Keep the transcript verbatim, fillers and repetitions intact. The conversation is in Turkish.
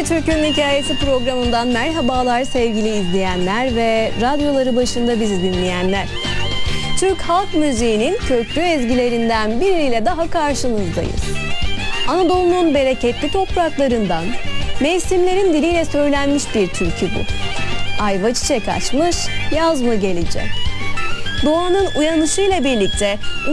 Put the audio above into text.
Türk'ün Hikayesi programından merhabalar sevgili izleyenler ve radyoları başında bizi dinleyenler. Türk halk müziğinin köklü ezgilerinden biriyle daha karşınızdayız. Anadolu'nun bereketli topraklarından mevsimlerin diliyle söylenmiş bir türkü bu. Ayva çiçek açmış, yaz mı gelecek? Doğanın uyanışıyla birlikte